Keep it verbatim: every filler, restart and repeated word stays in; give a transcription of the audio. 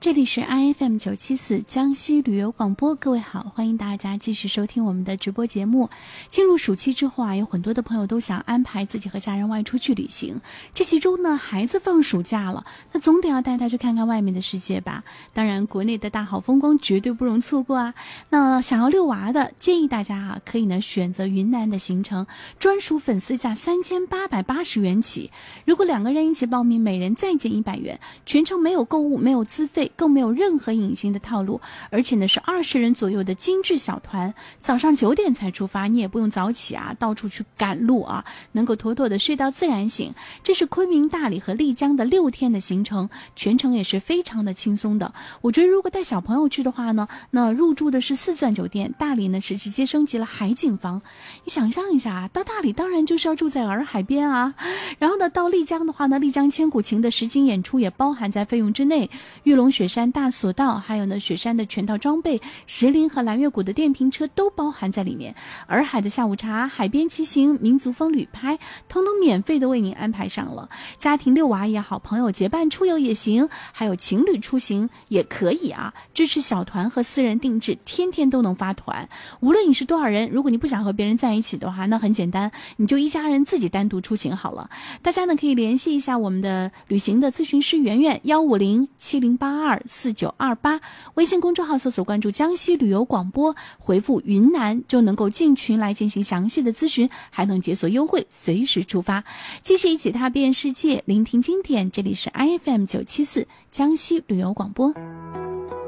这里是 I F M 九七四江西旅游广播，各位好，欢迎大家继续收听我们的直播节目。进入暑期之后啊，有很多的朋友都想安排自己和家人外出去旅行。这其中呢，孩子放暑假了，那总得要带他去看看外面的世界吧。当然，国内的大好风光绝对不容错过啊。那想要遛娃的，建议大家啊，可以呢选择云南的行程，专属粉丝价三千八百八十元起。如果两个人一起报名，每人再减一百元，全程没有购物，没有资费，更没有任何隐形的套路，而且呢是二十人左右的精致小团，早上九点才出发，你也不用早起啊，到处去赶路啊，能够妥妥的睡到自然醒。这是昆明、大理和丽江的六天的行程，全程也是非常的轻松的。我觉得如果带小朋友去的话呢，那入住的是四钻酒店，大理呢是直接升级了海景房。你想象一下啊，到大理当然就是要住在洱海边啊，然后呢到丽江的话呢，丽江千古情的实景演出也包含在费用之内，玉龙雪山大索道，还有呢雪山的全套装备，石林和蓝月谷的电瓶车都包含在里面。洱海的下午茶、海边骑行、民族风旅拍，通通免费的为您安排上了。家庭遛娃也好，朋友结伴出游也行，还有情侣出行也可以啊。支持小团和私人定制，天天都能发团。无论你是多少人，如果你不想和别人在一起的话，那很简单，你就一家人自己单独出行好了。大家呢可以联系一下我们的旅行的咨询师圆圆，幺五零七零八二四九二八，微信公众号搜索关注江西旅游广播，回复云南就能够进群来进行详细的咨询，还能解锁优惠，随时出发。继续一起踏遍世界，聆听经典，这里是 I F M 九七四江西旅游广播。